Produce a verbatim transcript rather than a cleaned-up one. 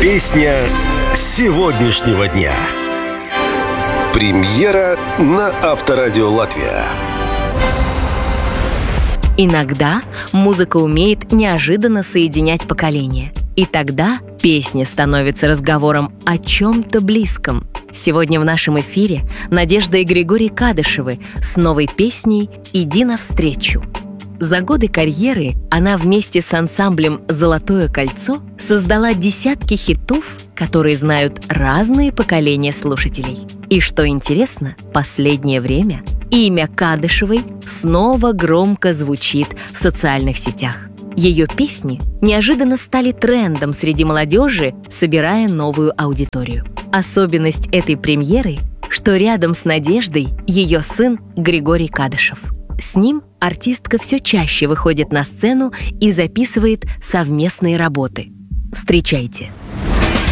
Песня сегодняшнего дня. Премьера на Авторадио Латвия. Иногда музыка умеет неожиданно соединять поколения. И тогда песня становится разговором о чем-то близком. Сегодня в нашем эфире Надежда и Григорий Кадышевы с новой песней «Иди навстречу». За годы карьеры она вместе с ансамблем «Золотое кольцо» создала десятки хитов, которые знают разные поколения слушателей. И что интересно, последнее время имя Кадышевой снова громко звучит в социальных сетях. Ее песни неожиданно стали трендом среди молодежи, собирая новую аудиторию. Особенность этой премьеры, что рядом с Надеждой ее сын Григорий Кадышев. С ним артистка все чаще выходит на сцену и записывает совместные работы. Встречайте!